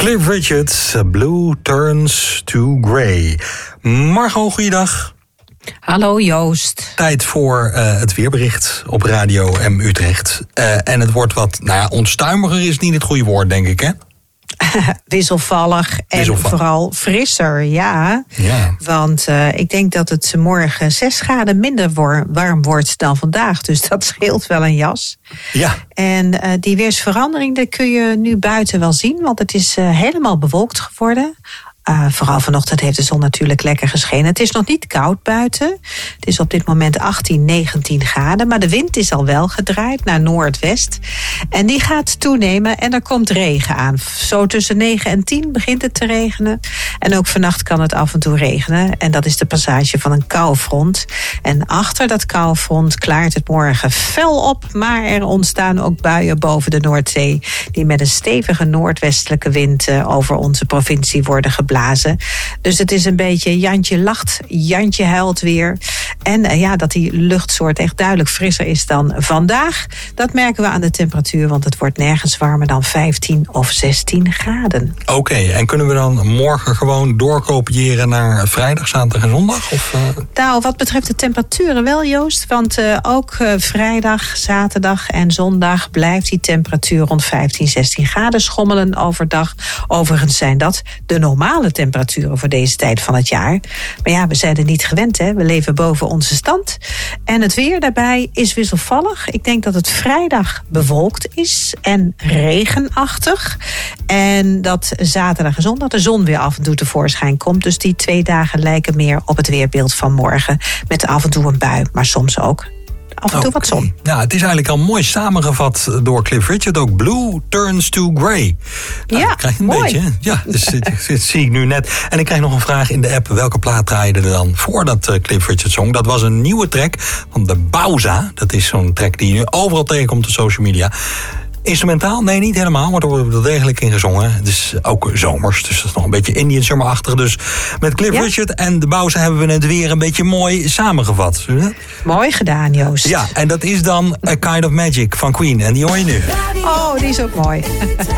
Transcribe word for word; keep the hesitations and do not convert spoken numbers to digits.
Cliff Richard, Blue Turns to Grey. Margot, goeiedag. Hallo Joost. Tijd voor uh, het weerbericht op Radio M Utrecht. Uh, en het wordt wat, nou ja, onstuimiger is niet het goede woord, denk ik, hè? Wisselvallig en Wisselvallig. Vooral frisser, ja. ja. Want uh, ik denk dat het morgen zes graden minder wor- warm wordt dan vandaag. Dus dat scheelt wel een jas. Ja. En uh, die weersverandering die kun je nu buiten wel zien. Want het is uh, helemaal bewolkt geworden. Uh, vooral vanochtend heeft de zon natuurlijk lekker geschenen. Het is nog niet koud buiten. Het is op dit moment achttien, negentien graden. Maar de wind is al wel gedraaid naar noordwest. En die gaat toenemen en er komt regen aan. Zo tussen negen en tien begint het te regenen. En ook vannacht kan het af en toe regenen. En dat is de passage van een koufront. En achter dat koufront klaart het morgen fel op. Maar er ontstaan ook buien boven de Noordzee. Die met een stevige noordwestelijke wind uh, over onze provincie worden geblazen. Dus het is een beetje Jantje lacht, Jantje huilt weer. En uh, ja, dat die luchtsoort echt duidelijk frisser is dan vandaag. Dat merken we aan de temperatuur, want het wordt nergens warmer dan vijftien of zestien graden. Oké, okay, en kunnen we dan morgen gewoon doorkopiëren naar vrijdag, zaterdag en zondag? Of, uh... Nou, wat betreft de temperaturen wel, Joost. Want uh, ook uh, vrijdag, zaterdag en zondag blijft die temperatuur rond vijftien, zestien graden schommelen overdag. Overigens zijn dat de normale temperaturen voor deze tijd van het jaar. Maar ja, we zijn er niet gewend, hè. We leven boven onze stand. En het weer daarbij is wisselvallig. Ik denk dat het vrijdag bewolkt is en regenachtig. En dat zaterdag en zondag de zon weer af en toe tevoorschijn komt. Dus die twee dagen lijken meer op het weerbeeld van morgen. Met af en toe een bui, maar soms ook af en toe okay. wat zon. Ja, het is eigenlijk al mooi samengevat door Cliff Richard. Ook Blue Turns to Grey. Nou, ja, krijg je een mooi. beetje. Ja, dus, dat zie ik nu net. En ik krijg nog een vraag in de app. Welke plaat draaide er dan voor dat uh, Cliff Richard song? Dat was een nieuwe track van de Bauza. Dat is zo'n track die je nu overal tegenkomt op social media. Instrumentaal? Nee, niet helemaal, maar er wordt wel degelijk in gezongen. Het is ook zomers, dus dat is nog een beetje Indian Summer-achtig. Dus met Cliff ja. Richard en de Bauza hebben we het weer een beetje mooi samengevat. Mooi gedaan, Joost. Ja, en dat is dan A Kind of Magic van Queen. En die hoor je nu. Oh, die is ook mooi.